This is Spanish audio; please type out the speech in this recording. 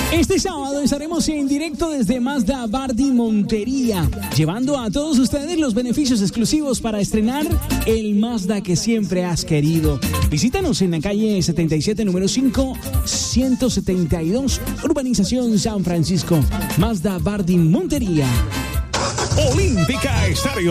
Este sábado estaremos en directo desde Mazda Bardi Montería, llevando a todos ustedes los beneficios exclusivos para estrenar el Mazda que siempre has querido. Visítanos en la calle 77, número 5, 172, Urbanización San Francisco. Mazda Bardi Montería. Olímpica Estéreo.